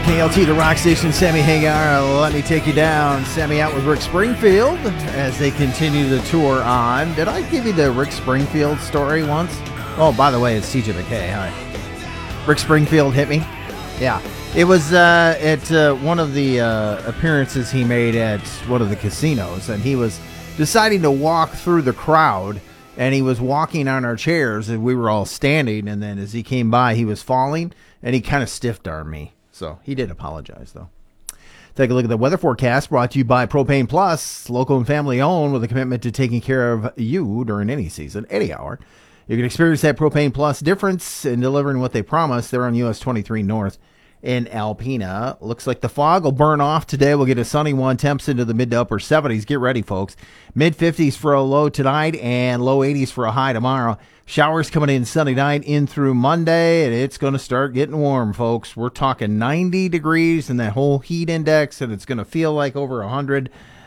KLT, the rock station, Sammy Hagar. Let me take you down. Sammy out with Rick Springfield as they continue the tour on. Did I give you the Rick Springfield story once? Oh, by the way, it's TJ McKay. Hi. Rick Springfield hit me. Yeah. It was at one of the appearances he made at one of the casinos, and he was deciding to walk through the crowd, and he was walking on our chairs, and we were all standing, and then as he came by, he was falling, and he kind of stiff-armed me. So he did apologize, though. Take a look at the weather forecast brought to you by Propane Plus, local and family owned with a commitment to taking care of you during any season, any hour. You can experience that Propane Plus difference in delivering what they promise. They're on US 23 North in Alpena. Looks like the fog will burn off today. We'll get a sunny one, temps into the mid to upper 70s. Get ready, folks. Mid 50s for a low tonight and low 80s for a high tomorrow. Showers coming in Sunday night in through Monday, and it's going to start getting warm, folks. We're talking 90 degrees and that whole heat index, and it's going to feel like over 100